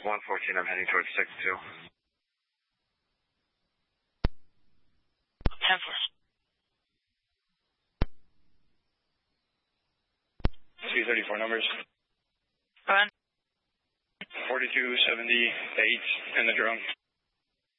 114, I'm heading towards 6-2. 10-4. 234 numbers. Run. 4278 in the drone.